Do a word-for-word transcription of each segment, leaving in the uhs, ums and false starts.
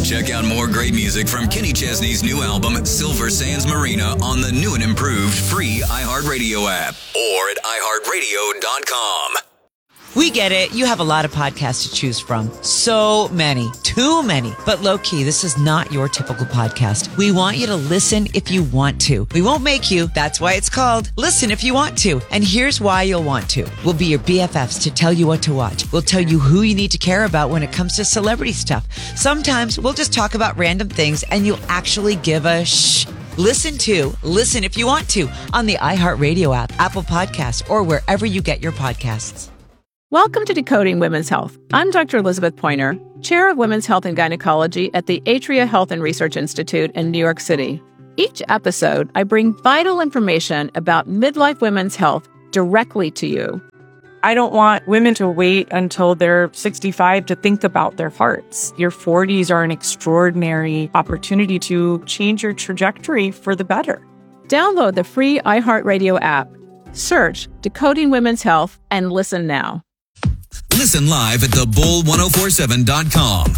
Check out more great music from Kenny Chesney's new album, Silver Sands Marina, on the new and improved free iHeartRadio app or at i heart radio dot com. We get it. You have a lot of podcasts to choose from. So many. Too many. But low-key, this is not your typical podcast. We want you to listen if you want to. We won't make you. That's why it's called Listen If You Want To. And here's why you'll want to. We'll be your B F Fs to tell you what to watch. We'll tell you who you need to care about when it comes to celebrity stuff. Sometimes we'll just talk about random things and you'll actually give a shh. Listen to Listen If You Want To on the iHeartRadio app, Apple Podcasts, or wherever you get your podcasts. Welcome to Decoding Women's Health. I'm Doctor Elizabeth Pointer, Chair of Women's Health and Gynecology at the Atria Health and Research Institute in New York City. Each episode, I bring vital information about midlife women's health directly to you. I don't want women to wait until they're sixty-five to think about their hearts. Your forties are an extraordinary opportunity to change your trajectory for the better. Download the free iHeartRadio app. Search Decoding Women's Health and listen now. Listen live at the bull ten forty-seven dot com.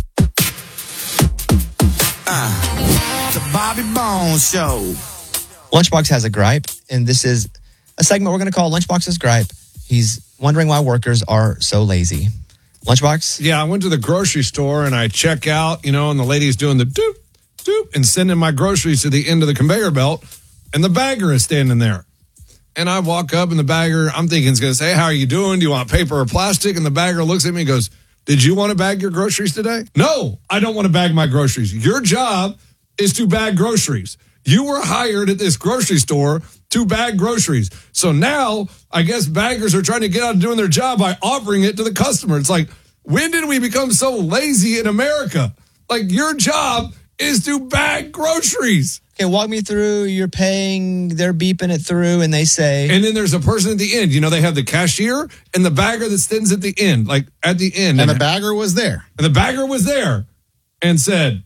Uh, the Bobby Bones Show. Lunchbox has a gripe, and this is a segment we're going to call Lunchbox's Gripe. He's wondering why workers are so lazy. Lunchbox? Yeah, I went to the grocery store, and I check out, you know, and the lady's doing the doop, doop, and sending my groceries to the end of the conveyor belt, and the bagger is standing there. And I walk up, and the bagger, I'm thinking, is going to say, how are you doing? Do you want paper or plastic? And the bagger looks at me and goes, did you want to bag your groceries today? No, I don't want to bag my groceries. Your job is to bag groceries. You were hired at this grocery store to bag groceries. So now, I guess baggers are trying to get out of doing their job by offering it to the customer. It's like, when did we become so lazy in America? Like, your job is to bag groceries. Okay, walk me through. You're paying, they're beeping it through, and they say... And then there's a person at the end. You know, they have the cashier and the bagger that stands at the end, like at the end. And, and the bagger was there. And the bagger was there and said,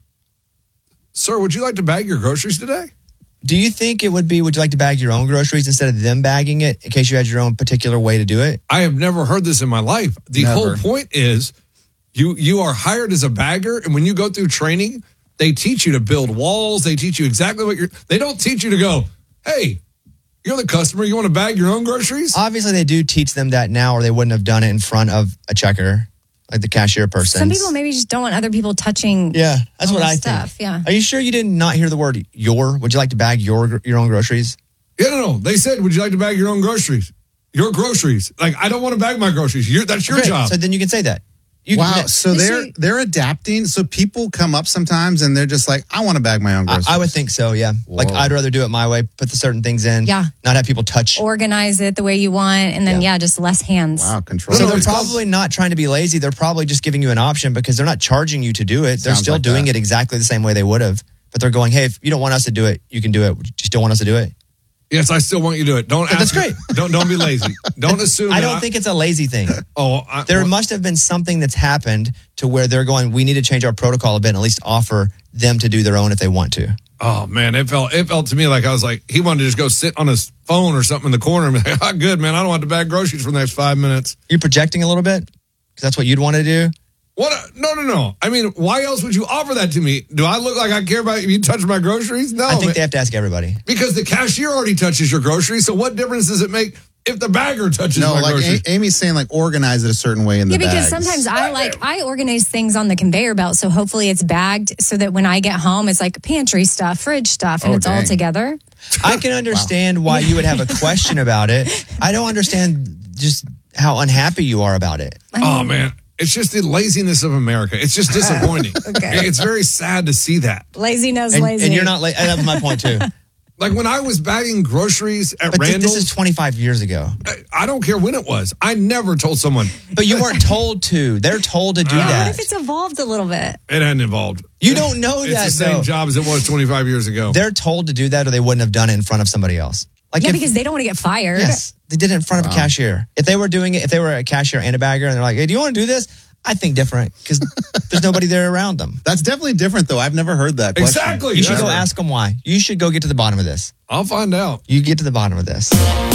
sir, would you like to bag your groceries today? Do you think it would be, would you like to bag your own groceries instead of them bagging it in case you had your own particular way to do it? I have never heard this in my life. The Never. whole point is you you are hired as a bagger, and when you go through training, they teach you to build walls. They teach you exactly what you're... They don't teach you to go, hey, you're the customer. You want to bag your own groceries? Obviously, they do teach them that now, or they wouldn't have done it in front of a checker, like the cashier person. Some people maybe just don't want other people touching. Yeah, that's all what this I stuff. think. Yeah. Are you sure you did not hear the word your? Would you like to bag your your own groceries? Yeah, no, no. They said, would you like to bag your own groceries? Your groceries. Like, I don't want to bag my groceries. You're, that's your Great. job. So then you can say that. You wow. can, So they're they're adapting. So people come up sometimes and they're just like, I want to bag my own groceries. I, I would think so, yeah. Whoa. Like, I'd rather do it my way, put the certain things in, Yeah. not have people touch. Organize it the way you want, and then, Yeah. yeah, just less hands. Wow, control. So No, they're it's called- probably not trying to be lazy. They're probably just giving you an option because they're not charging you to do it. They're Sounds still like doing that. it exactly the same way they would have. But they're going, hey, if you don't want us to do it, you can do it. Do you still want us to do it? Yes, I still want you to do it. Don't Yeah, ask that's me- Don't don't be lazy. Don't assume. I that don't think it's a lazy thing. Oh, I, There well, must have been something that's happened to where they're going, we need to change our protocol a bit and at least offer them to do their own if they want to. Oh man, it felt it felt to me like I was like he wanted to just go sit on his phone or something in the corner and be like, oh, good man, I don't want to bag groceries for the next five minutes. You're projecting a little bit because that's what you'd want to do. What? No, no, no. I mean, why else would you offer that to me? Do I look like I care about if you touch my groceries? No, I think man. they have to ask everybody. Because the cashier already touches your groceries. So what difference does it make if the bagger touches No, my like groceries? A- Amy's saying, like organize it a certain way in the Yeah, because bags. sometimes I like I organize things on the conveyor belt, so hopefully it's bagged so that when I get home, it's like pantry stuff, fridge stuff, and Oh, it's all dang. together. I can understand why you would have a question about it. I don't understand just how unhappy you are about it. Oh man, it's just the laziness of America. It's just disappointing. Okay. It's very sad to see that. Lazy knows And, lazy. and you're not late. That was my point too. Like when I was bagging groceries at But th- Randall's, this is twenty-five years ago. I, I don't care when it was. I never told someone But you weren't told to. They're told to do What that. if it's evolved a little bit? it hadn't involved. You don't know It's that, the same though. job as it was twenty-five years ago. They're told to do that or they wouldn't have done it in front of somebody else. Like Yeah, if- because they don't want to get fired. Yes, they did it in front of a cashier. If they were doing it, if they were a cashier and a bagger and they're like, hey, do you want to do this? I think different because there's nobody there around them. That's definitely different, though. I've never heard that question. Exactly. You should go Never. ask them why. You should go get to the bottom of this. I'll find out. You get to the bottom of this.